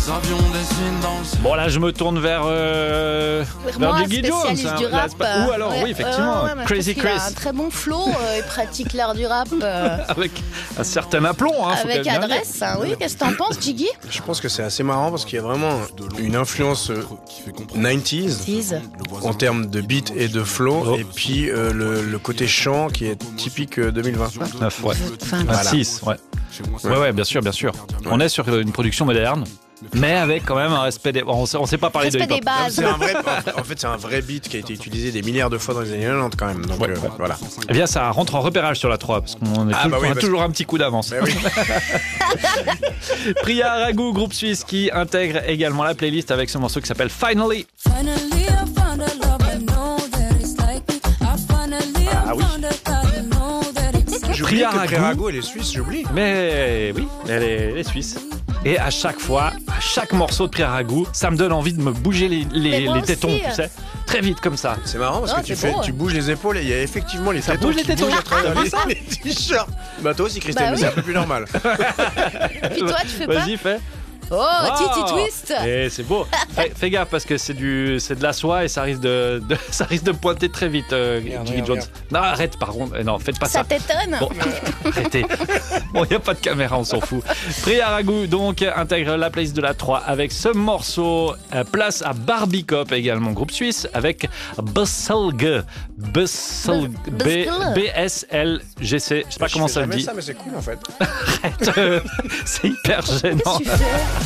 Bon là je me tourne vers Moi, Jiggy Jones, spécialiste du rap. ou alors oui effectivement mais Crazy je pense qu'il Chris a un très bon flow, il pratique l'art du rap avec un certain aplomb, hein, faut avec quand même bien adresse. dire. Oui, qu'est-ce que t'en penses, Jiggy? Je pense que c'est assez marrant parce qu'il y a vraiment une influence 90s Tease. en termes de beat et de flow, Oh. et puis le côté chant qui est typique 2020. 9, ouais. Enfin, 26, ouais. Ouais, bien sûr. On est sur une production moderne, mais avec quand même un respect des... On sait pas parler respect de des hip-hop. bases. C'est un vrai, en fait, c'est un vrai beat qui a été utilisé des milliards de fois dans les années 90 quand même. Donc voilà. Eh bien, ça rentre en repérage sur la 3, parce qu'on est Ah, bah oui, on a parce toujours un petit coup d'avance. Mais oui. Priya Raghu, groupe suisse qui intègre également la playlist avec ce morceau qui s'appelle Finally. Finally, I found a love I know that it's like me. Finally, I found a God I know that it's J'oublie Priya que Raghu. Prirago, elle est suisse, j'oublie. Mais oui, elle est suisse. Et à chaque fois, à chaque morceau de Priya Raghu, ça me donne envie de me bouger Mais moi les tétons, aussi. tu sais. Très vite comme ça. C'est marrant parce Oh, que tu c'est beau, tu bouges les épaules et il y a effectivement les Ça tétons bouge les qui tétons. bougent à travers Ah, ça les t-shirts. Bah toi aussi Christelle, Bah mais oui. c'est un peu plus normal. Puis toi, tu fais pas? Vas-y, fais. Oh, Ah. Titi Twist. Et c'est beau. Fais gaffe parce que c'est de la soie et ça risque ça risque de pointer très vite, Jiggy Jones. regarde. Non, arrête, par contre. Non, faites pas ça. Ça t'étonne? Bon, arrêtez. Bon, il n'y a pas de caméra, on s'en fout. Priya Raghu, donc, intègre la playlist de la 3 avec ce morceau. Place à Barbie Cop, également groupe suisse, avec Busselge. Busselge. B-S-L-G-C. Je sais pas comment ça se dit. Ça, mais c'est cool en fait. C'est hyper gênant. Qu'est-ce que tu fais?